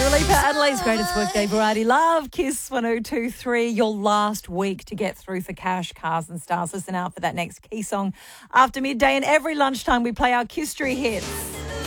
Dua Lipa, Adelaide's greatest workday variety. Love, Kiss 102.3. Your last week to get through for cash, cars and stars. Listen out for that next key song after midday. And every lunchtime we play our Kiss Street hits.